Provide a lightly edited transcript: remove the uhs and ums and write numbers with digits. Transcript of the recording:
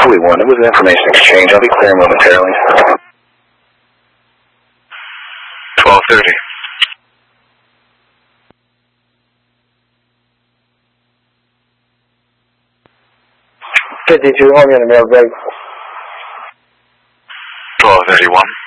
Fully 1, it was an information exchange. I'll be clear momentarily. 12:30. '52, home unit, mail break. 12:31.